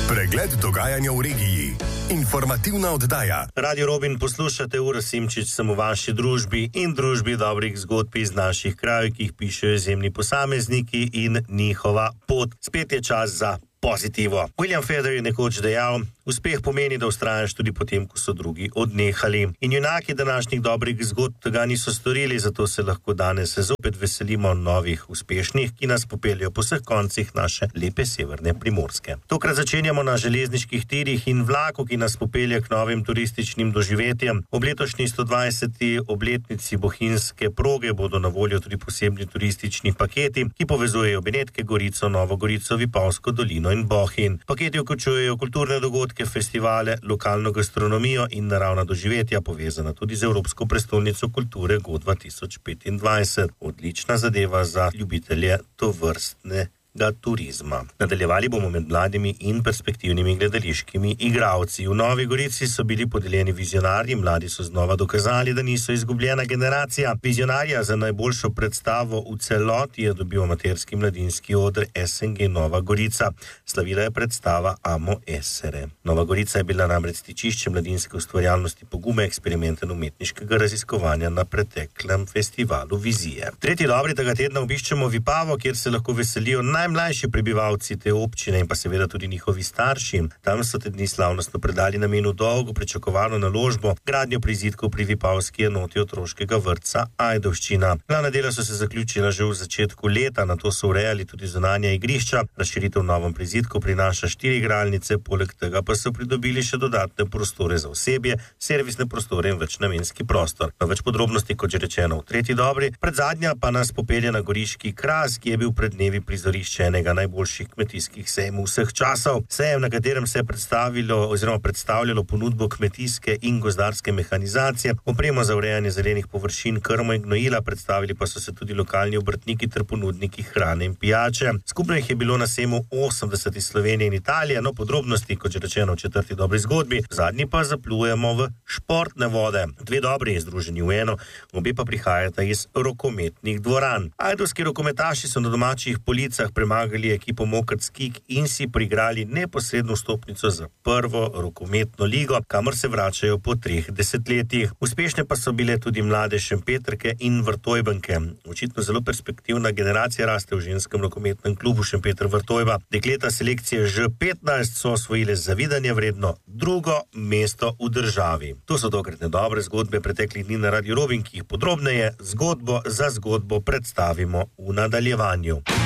Pregled dogajanja v regiji. Informativna oddaja. Radio Robin poslušate, Uro Simčič, sem v vaši družbi in družbi dobrih zgodb iz naših krajev, ki jih pišejo izjemni posamezniki in njihova pot. Spet je čas za pozitivo. William Feather je nekoč dejal: uspeh pomeni, da vztrajaš tudi potem, ko so drugi odnehali. In junaki današnjih dobrih zgodb tega niso storili, zato se lahko danes zopet veselimo novih uspešnih, ki nas popeljajo po vseh koncih naše lepe severne Primorske. Tokrat začenjamo na železniških tirih in vlaku, ki nas popelje k novim turističnim doživetjem. Ob letošnji 120. obletnici bohinjske proge bodo na voljo tudi posebni turistični paketi, ki povezujejo Benetke, Gorico, Novo Gorico, Vipavsko dolino in Bohinj. Paketi vključujejo kulturne dogodke, festivale, lokalno gastronomijo in naravna doživetja, povezana tudi z Evropsko prestolnico kulture GO 2025. Odlična zadeva za ljubitelje tovrstnega turizma. Nadaljevali bomo med mladimi in perspektivnimi gledališkimi igralci. V Novi Gorici so bili podeljeni vizionarji, mladi so znova dokazali, da niso izgubljena generacija. Vizionarja za najboljšo predstavo v celoti je dobil amaterski mladinski oder SNG Nova Gorica. Slavila je predstava Amo Esere. Nova Gorica je bila namreč stičišče mladinske ustvarjalnosti, pogume, eksperimenta in umetniškega raziskovanja na preteklem festivalu Vizije. Tretji dobri tega tedna obiščemo Vipavo, kjer se lahko veselijo najmlajši prebivalci te občine in pa seveda tudi njihovi starši. Tam so te dni slavnostno predali namenu dolgo pričakovano naložbo, gradnjo prizidkov pri vipavski enoti otroškega vrtca Ajdovščina. Glavna dela so se zaključila že v začetku leta, nato so urejali tudi zunanja igrišča. Razširitev v novem prizidku prinaša 4 igralnice, poleg tega pa so pridobili še dodatne prostore za osebje, servisne prostore in večnamenski prostor. Na več podrobnosti, kot že rečeno, v tretji dobri. Predzadnja pa nas popelje na Goriški Kras, ki je bil pred dnevi prizorišče enega najboljših kmetijskih sejmov vseh časov. Sejem, na katerem se je predstavljalo ponudbo kmetijske in gozdarske mehanizacije, opremo za urejanje zelenih površin, krmo in gnojila, predstavili pa so se tudi lokalni obrtniki ter ponudniki hrane in pijače. Skupno jih je bilo na sejmu 80 iz Slovenije in Italije. No, podrobnosti, kot že rečeno, v četrti dobri zgodbi. Zadnji pa zaplujemo v športne vode. Dve dobri združeni v eno, obe pa prihajata iz rokometnih dvoran. Ajdovski rokometaši so na domačih policah premagali ekipo Mokrc Kik in si priigrali neposredno vstopnico za prvo rokometno ligo, kamor se vračajo po 3 desetletjih. Uspešne pa so bile tudi mlade Šempetrke in Vrtojbenke. Očitno zelo perspektivna generacija raste v ženskem rokometnem klubu Šempeter Vrtojba. Dekleta selekcije Ž15 so osvojile zavidanje vredno 2. mesto v državi. To so tokratne dobre zgodbe preteklih dni na Radio Robin, ki jih podrobneje zgodbo za zgodbo predstavimo v nadaljevanju.